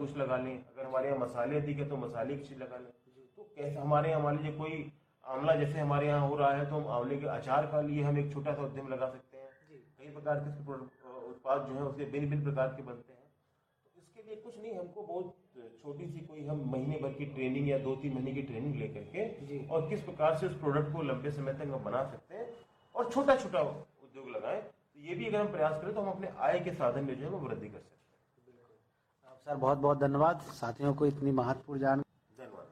कुछ लगा लें, अगर हमारे यहाँ मसाले अधिक है तो मसाले की चीज लगा लें। तो कैसे हमारे यहाँ मान लीजिए कोई आंवला जैसे हमारे यहाँ हो रहा है, तो हम आंवले के अचार का लिए हम एक छोटा सा उद्यम लगा सकते हैं। कई प्रकार के उत्पाद जो है उसके भिन्न भिन्न प्रकार के बनते हैं। तो इसके लिए कुछ नहीं, हमको बहुत छोटी सी कोई हम महीने भर की ट्रेनिंग या 2-3 महीने की ट्रेनिंग लेकर के और किस प्रकार से उस प्रोडक्ट को लंबे समय तक हम बना सकते हैं और छोटा छोटा उद्योग लगाएं, तो ये भी अगर हम प्रयास करें तो हम अपने आय के साधन में जो है वो वृद्धि कर सकते हैं। सर बहुत बहुत धन्यवाद साथियों को इतनी महत्वपूर्ण जानकारी। धन्यवाद।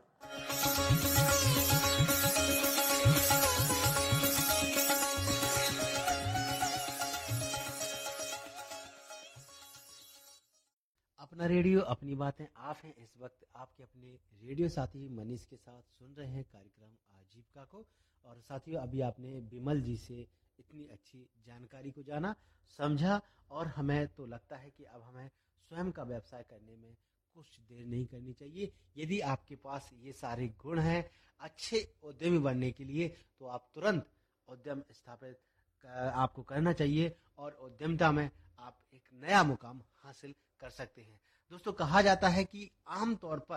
अपना रेडियो अपनी बातें आप हैं इस वक्त आपके अपने रेडियो साथी मनीष के साथ सुन रहे हैं कार्यक्रम आजीविका को। और साथियों अभी आपने बिमल जी से इतनी अच्छी जानकारी को जाना समझा और हमें तो लगता है कि अब हमें स्वयं का व्यवसाय करने में कुछ देर नहीं करनी चाहिए। यदि आपके पास ये सारे गुण हैं अच्छे उद्यमी बनने के लिए तो आप तुरंत उद्यम स्थापित आपको करना चाहिए और उद्यमिता में आप एक नया मुकाम हासिल कर सकते हैं। दोस्तों कहा जाता है कि आमतौर पर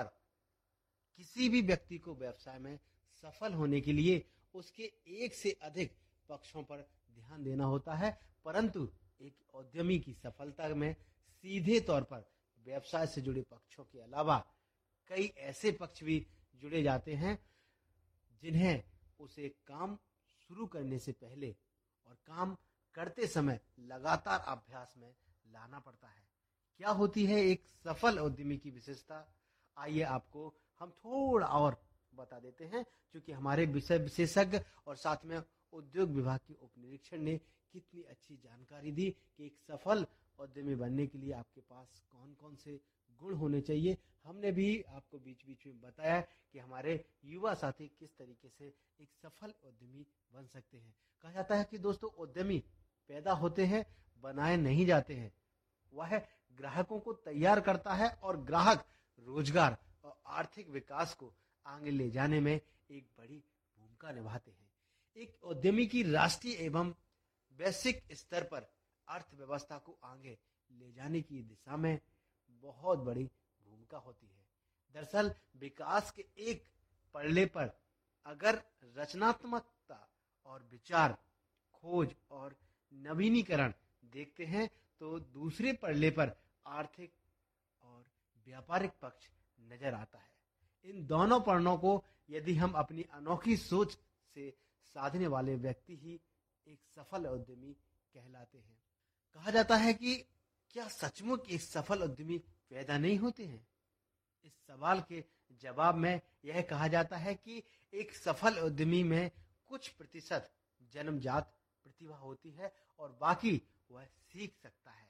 किसी भी व्यक्ति को व्यवसाय में सफल होने के लिए उसके एक से अधिक पक्षों पर ध्यान देना होता है, परंतु एक उद्यमी की सफलता में सीधे तौर पर व्यवसाय से जुड़े पक्षों के अलावा कई ऐसे पक्ष भी जुड़े जाते हैं जिन्हें उसे काम शुरू करने से पहले और काम करते समय लगातार अभ्यास में लाना पड़ता है। क्या होती है एक सफल उद्यमी की विशेषता, आइए आपको हम थोड़ा और बता देते हैं, क्योंकि हमारे विषय विशेषज्ञ और साथ में उद्योग विभाग के उप निरीक्षक ने कितनी अच्छी जानकारी दी कि एक सफल उद्यमी बनने के लिए आपके पास कौन कौन से गुण होने चाहिए। हमने भी आपको बीच बीच में बताया कि हमारे युवा साथी किस तरीके से एक सफल उद्यमी बन सकते हैं। कहा जाता है कि दोस्तों उद्यमी पैदा होते हैं, बनाए नहीं जाते हैं। वह ग्राहकों को तैयार करता है और ग्राहक रोजगार और आर्थिक विकास को आगे ले जाने में एक बड़ी भूमिका निभाते हैं। एक उद्यमी की राष्ट्रीय एवं वैश्विक स्तर पर अर्थव्यवस्था को आगे ले जाने की दिशा में बहुत बड़ी भूमिका होती है। दरअसल विकास के एक पड़ले पर अगर रचनात्मकता और विचार, खोज और नवीनीकरण देखते हैं तो दूसरे पड़ले पर आर्थिक और व्यापारिक पक्ष नजर आता है। इन दोनों पड़ों को यदि हम अपनी अनोखी सोच से साधने वाले व्यक्ति ही एक सफल उद्यमी कहलाते हैं। कहा जाता है कि क्या सचमुच एक सफल उद्यमी पैदा नहीं होते हैं? इस सवाल के जवाब में यह कहा जाता है कि एक सफल उद्यमी में कुछ प्रतिशत जन्मजात प्रतिभा होती है और बाकी वह सीख सकता है।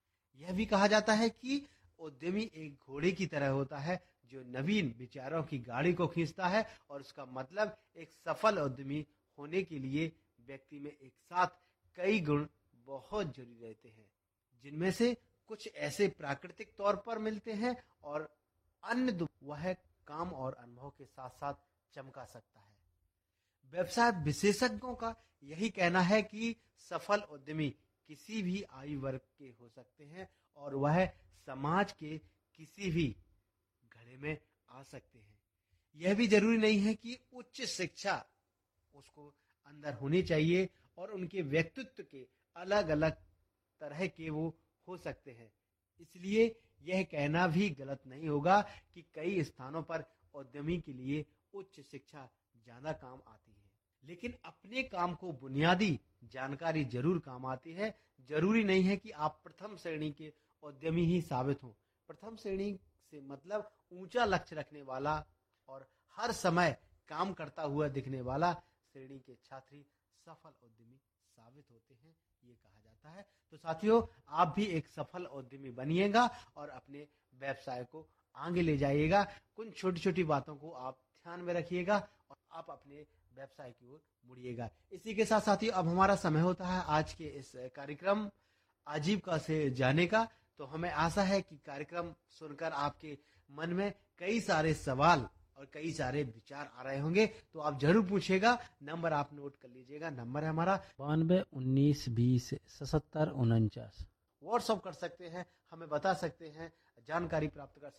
यह भी कहा जाता है कि उद्यमी एक घोड़े की तरह होता है जो नवीन विचारों की गाड़ी को खींचता है और उसका मतलब एक सफल उद्यमी होने के लिए व्यक्ति में एक साथ कई गुण बहुत जरूरी रहते हैं, जिनमें से कुछ ऐसे प्राकृतिक तौर पर मिलते हैं और अन्य वह काम और अनुभव के साथ साथ चमका सकता है। व्यवसाय विशेषज्ञों का यही कहना है कि सफल उद्यमी किसी भी आयु वर्ग के हो सकते हैं और वह समाज के किसी भी घड़े में आ सकते हैं। यह भी जरूरी नहीं है कि उच्च शिक्षा उसको अंदर होनी चाहिए और उनके व्यक्तित्व के अलग अलग तरह के वो हो सकते हैं। इसलिए यह कहना भी गलत नहीं होगा कि कई स्थानों पर उद्यमी के लिए उच्च शिक्षा ज्यादा काम आती है, लेकिन अपने काम को बुनियादी जानकारी जरूर काम आती है। जरूरी नहीं है कि आप प्रथम श्रेणी के उद्यमी ही साबित हों। प्रथम श्रेणी से मतलब ऊंचा लक्ष्य रखने वाला और हर समय काम करता हुआ दिखने वाला श्रेणी के छात्र ही सफल उद्यमी साबित होते हैं, ये कहा जाता है। तो साथियों आप भी एक सफल उद्यमी बनिएगा और अपने व्यवसाय को आगे ले जाइएगा। कुछ छोटी छोटी बातों को आप ध्यान में रखिएगा और आप अपने व्यवसाय की ओर मुड़िएगा। इसी के साथ साथियों अब हमारा समय होता है आज के इस कार्यक्रम आजीविका से जाने का। तो हमें आशा है कि कार्यक्रम सुनकर आपके मन में कई सारे सवाल और कई सारे विचार आ रहे होंगे, तो आप जरूर पूछिएगा। नंबर आप नोट कर लीजिएगा, नंबर है हमारा 92 19 20 77 49। व्हाट्सअप कर सकते हैं, हमें बता सकते हैं, जानकारी प्राप्त कर सकते हैं।